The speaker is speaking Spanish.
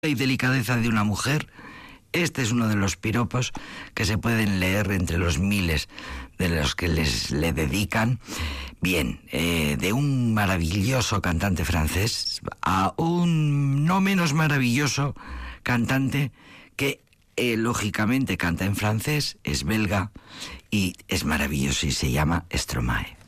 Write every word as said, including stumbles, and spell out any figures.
y delicadeza de una mujer. Este es uno de los piropos que se pueden leer entre los miles de los que les le dedican. Bien, eh, de un maravilloso cantante francés a un no menos maravilloso cantante que eh, lógicamente canta en francés, es belga y es maravilloso y se llama Stromae.